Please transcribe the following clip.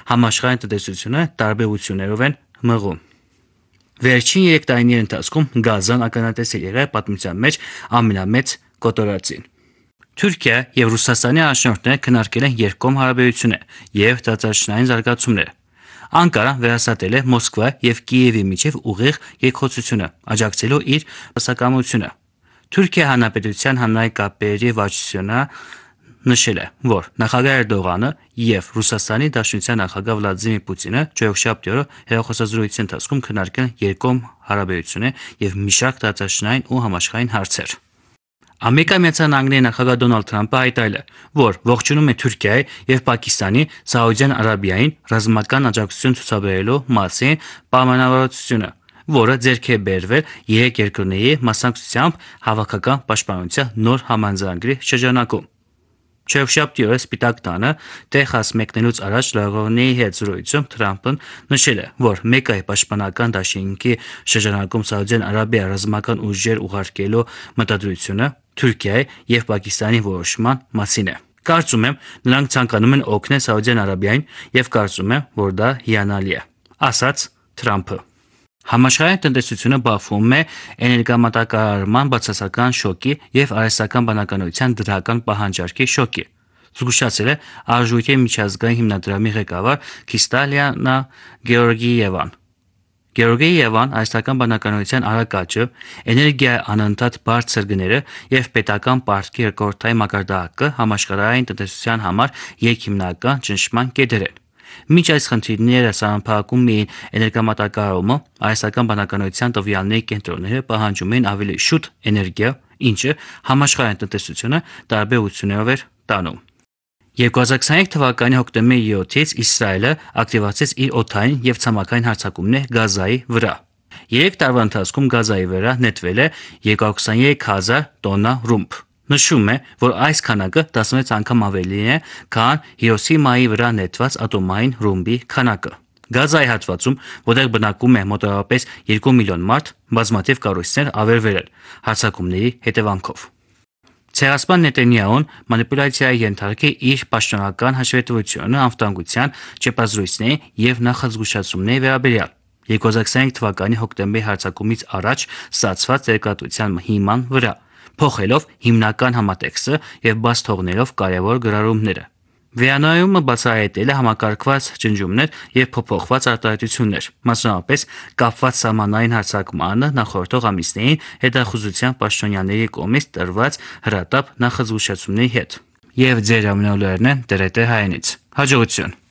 համաշխարհային տնտեսությունը տարբերություններով են մղում։ Վերջին 3 տարիների ընթացքում Գազան ականատես է եղել պատմության մեջ ամենամեծ կոտորածին։ Թուրքիա եւ Ռուսաստանի առաջնորդները քննարկել են երկկողմ հարաբերություններ եւ տարածաշրջանային զարգացումներ։ Անկարան վերահասատել է Մոսկվա եւ Կիևի միջև ուղիղ երկխոսությունը, աջակցելով իր բացակայությունը։ Թուրքիա հանրապետության հանրային կապերի վարչությունը նշել է, որ նախագահ Էրդողանը եւ Ռուսաստանի Դաշնության նախագահ Վլադիմիր Պուտինը չորեքշաբթի օրը հեռախոսազրույցի ընթացքում քննարկել են երկկողմ հարաբերություններ եւ մի շարք տարածաշրջանային ու համաշխարհային հարցեր։ Ամերիկայի Միացյալ Նահանգների նախագահ Դոնալդ Թրամփը հայտարարել է, որ ողջունում է Թուրքիայի եւ Պակիստանի Սաուդյան Արաբիային ռազմական աջակցություն ցուցաբերելու մասին պայմանավորվածությունը, որը ձեռք է բերվել 3 երկրների մասնակցությամբ հավաքական պաշտպանության նոր համաձայնագրի շրջանակում։ Չորեքշաբթի օրը Սպիտակ տանը Տեխաս մեկնելուց առաջ լրագրողների հետ զրույցում Թրամփն նշել է, որ Մեքայի պաշտպանական դաշինքի շրջանակում Սաուդյան Արաբիայի ռազմական ուժեր ուղարկելու մտադրությունը Թուրքիայի եւ Պակիստանի որոշման մասին է։ Կարծում եմ, նրանք ցանկանում են օգնել Սաուդյան Արաբիային եւ կարծում եմ, որ դա հիանալի է, ասաց Թրամփը։ Համաշխարհային տնտեսությունը բախվում է էներգամատակարարման բացասական շոկի եւ արհեստական բանականության դրական պահանջարկի շոկի, զգուշացել է Արժույթի միջազգային հիմնադրամի ղեկավար Քրիստալիանա Գեորգիևան։ Գեորգիևան արհեստական բանականության արագ աճը, էներգիայի անընդհատ բարձր գները եւ պետական պարտքի ռեկորդային մակարդակը համաշխարհային տնտեսության համար հիմնական ճնշման կետեր են։ Մինչ այս խնդիրները սահմանափակում էին էներգամատակարարումը, արհեստական բանականության տվյալների կենտրոնները պահանջում էին ավելի շուտ էներգիա, ինչը համաշխարհային տնտեսությունը տարբերություններով էր տանում։ 2023 թվականի հոկտեմբերի 7-ից Իսրայելը ակտիվացրեց իր օդային եւ ցամաքային հարձակումները Գազայի վրա։ 3 տարվա ընթացքում Գազայի վրա նետվել է 223,000 տոննա ռումբ։ Նշում է, որ այս քանակը 16 անգամ ավելին է, քան Հիրոսիմայի վրա նետված ատոմային ռումբի քանակը։ Գազայի հատվածում, որտեղ բնակվում է մոտավորապես 2 միլիոն մարդ, բազմաթիվ կառույցներ ավերվել են հարձակումների հետևանքով։ Ցեղասպան Նեթանյահուն մանիպուլյացիայի ենթարկի իր պաշտոնական հաշվետվությունը անվտանգության չեպազրույցների եւ նախազգուշացումների վերաբերյալ 2025 թվականի հոկտեմբերի հարձակումից առաջ ստացված տեղեկատվության հիման վրա, փոխելով հիմնական համատեքստը եւ բաց թողնելով կարևոր գրառումները։ Վերանայումը բացահայտել է համակարգված ջնջումներ եւ փոփոխված արտահայտություններ, մասնավորապես կապված սահմանային հարձակմանը նախորդող ամիսներին հետախուզության պաշտոնյաների կողմից տրված հրատապ նախազգուշացումների հետ։ Եվ ձեր ամենօրյա լուրերն են TRT հայերենից։ Հաջողություն։